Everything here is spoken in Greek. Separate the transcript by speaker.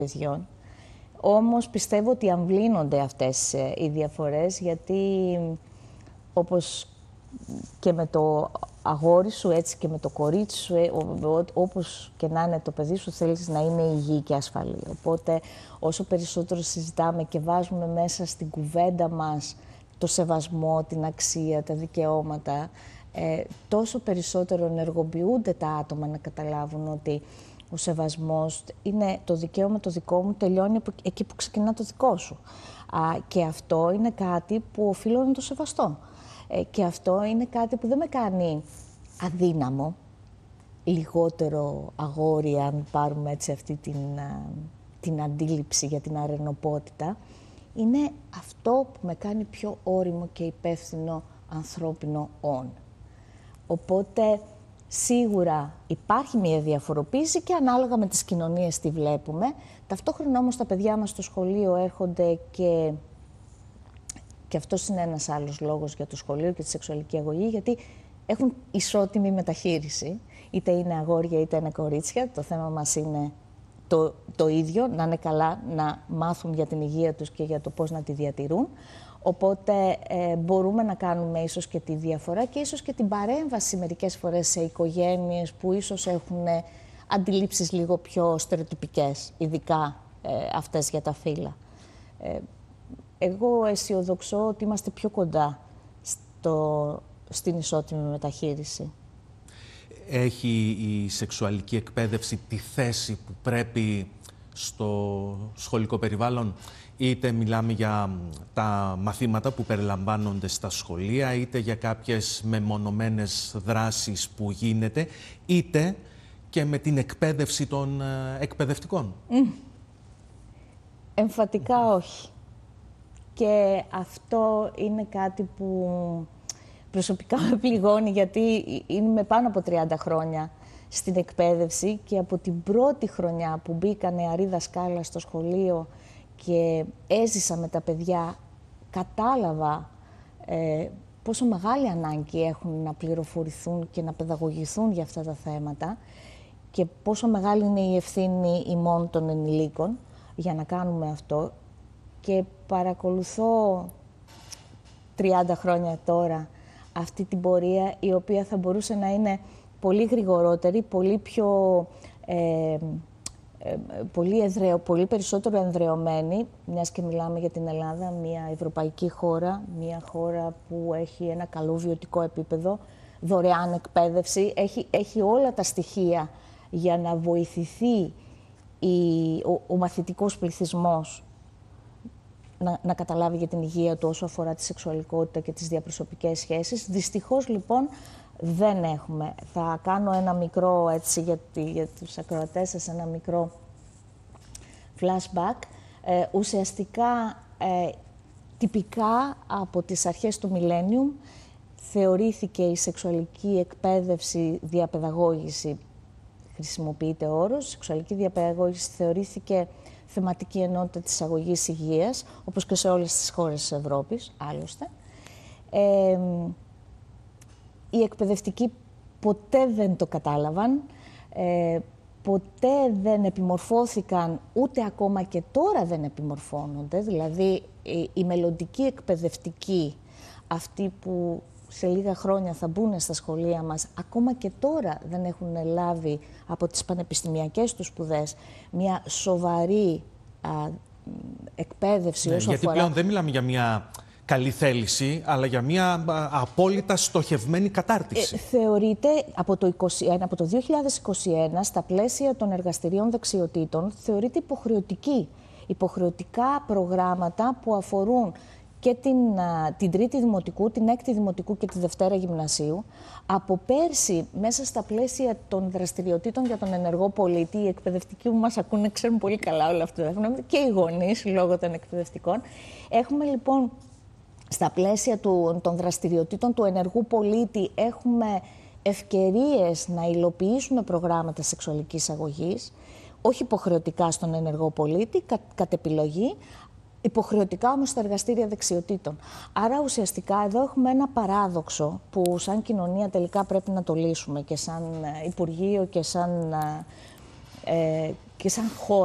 Speaker 1: παιδιών. Όμως πιστεύω ότι αμβλύνονται αυτές οι διαφορές, γιατί όπως και με το αγόρι σου, έτσι και με το κορίτσι σου, όπως και να είναι το παιδί σου, θέλεις να είναι υγιή και ασφαλή. Οπότε όσο περισσότερο συζητάμε και βάζουμε μέσα στην κουβέντα μας το σεβασμό, την αξία, τα δικαιώματα, τόσο περισσότερο ενεργοποιούνται τα άτομα να καταλάβουν ότι ο σεβασμός είναι το δικαίωμα το δικό μου, τελειώνει εκεί που ξεκινά το δικό σου. Και αυτό είναι κάτι που οφείλω να το σεβαστώ. Και αυτό είναι κάτι που δεν με κάνει αδύναμο, λιγότερο αγόρι, αν πάρουμε έτσι αυτή την αντίληψη για την αρενοπότητα. Είναι αυτό που με κάνει πιο ώριμο και υπεύθυνο ανθρώπινο όν. Οπότε σίγουρα υπάρχει μια διαφοροποίηση και ανάλογα με τις κοινωνίες τη βλέπουμε. Ταυτόχρονα όμως τα παιδιά μας στο σχολείο έρχονται και αυτός είναι ένας άλλος λόγος για το σχολείο και τη σεξουαλική αγωγή, γιατί έχουν ισότιμη μεταχείριση. Είτε είναι αγόρια είτε είναι κορίτσια. Το θέμα μας είναι το ίδιο, να είναι καλά, να μάθουν για την υγεία τους και για το πώς να τη διατηρούν. Οπότε μπορούμε να κάνουμε ίσως και τη διαφορά και ίσως και την παρέμβαση μερικές φορές σε οικογένειες που ίσως έχουν αντιλήψεις λίγο πιο στερεοτυπικές, ειδικά αυτές για τα φύλλα. Εγώ αισιοδοξώ ότι είμαστε πιο κοντά στην ισότιμη μεταχείριση.
Speaker 2: Έχει η σεξουαλική εκπαίδευση τη θέση που πρέπει στο σχολικό περιβάλλον? Είτε μιλάμε για τα μαθήματα που περιλαμβάνονται στα σχολεία, είτε για κάποιες μεμονωμένες δράσεις που γίνεται, είτε και με την εκπαίδευση των εκπαιδευτικών.
Speaker 1: Εμφατικά όχι. Και αυτό είναι κάτι που προσωπικά με πληγώνει, γιατί είμαι πάνω από 30 χρόνια στην εκπαίδευση και από την πρώτη χρονιά που μπήκα νεαρή δασκάλα στο σχολείο και έζησα με τα παιδιά, κατάλαβα πόσο μεγάλη ανάγκη έχουν να πληροφορηθούν και να παιδαγωγηθούν για αυτά τα θέματα και πόσο μεγάλη είναι η ευθύνη ημών των ενηλίκων για να κάνουμε αυτό. Και παρακολουθώ 30 χρόνια τώρα αυτή την πορεία, η οποία θα μπορούσε να είναι πολύ γρηγορότερη, πολύ πιο πολύ περισσότερο εδραιωμένη, μιας και μιλάμε για την Ελλάδα, μια ευρωπαϊκή χώρα, μια χώρα που έχει ένα καλό βιωτικό επίπεδο, δωρεάν εκπαίδευση, έχει όλα τα στοιχεία για να βοηθηθεί ο μαθητικός πληθυσμός να καταλάβει για την υγεία του όσο αφορά τη σεξουαλικότητα και τις διαπροσωπικές σχέσεις. Δυστυχώς λοιπόν δεν έχουμε. Θα κάνω ένα μικρό, έτσι, για τους ακροατές σας, ένα μικρό flashback. Ουσιαστικά, τυπικά από τις αρχές του Millennium θεωρήθηκε η σεξουαλική εκπαίδευση διαπαιδαγώγηση, χρησιμοποιείται ο όρος, σεξουαλική διαπαιδαγώγηση θεωρήθηκε θεματική ενότητα της αγωγής υγείας, όπως και σε όλες τις χώρες της Ευρώπης, άλλωστε. Οι εκπαιδευτικοί ποτέ δεν το κατάλαβαν, ποτέ δεν επιμορφώθηκαν, ούτε ακόμα και τώρα δεν επιμορφώνονται. Δηλαδή, οι μελλοντικοί εκπαιδευτικοί, αυτοί που σε λίγα χρόνια θα μπουν στα σχολεία μας, ακόμα και τώρα δεν έχουν λάβει από τις πανεπιστημιακές τους σπουδές μια σοβαρή εκπαίδευση όσο
Speaker 2: γιατί
Speaker 1: αφορά...
Speaker 2: πλέον δεν μιλάμε για μια καλή θέληση, αλλά για μια απόλυτα στοχευμένη κατάρτιση.
Speaker 1: Θεωρείται από το 2021, στα πλαίσια των εργαστηρίων δεξιοτήτων, θεωρείται υποχρεωτικά προγράμματα που αφορούν και την τρίτη δημοτικού, την έκτη δημοτικού και τη δευτέρα γυμνασίου. Από πέρσι, μέσα στα πλαίσια των δραστηριοτήτων για τον ενεργό πολίτη, οι εκπαιδευτικοί που μας ακούνε ξέρουν πολύ καλά όλα αυτά, και οι γονείς λόγω των εκπαιδευτικών. Έχουμε λοιπόν στα πλαίσια των δραστηριοτήτων του ενεργού πολίτη, έχουμε ευκαιρίες να υλοποιήσουμε προγράμματα σεξουαλικής αγωγής, όχι υποχρεωτικά στον ενεργό πολίτη, κατ' επιλογή, υποχρεωτικά όμως στα εργαστήρια δεξιοτήτων. Άρα ουσιαστικά εδώ έχουμε ένα παράδοξο που σαν κοινωνία τελικά πρέπει να το λύσουμε και σαν Υπουργείο και σαν χώρα.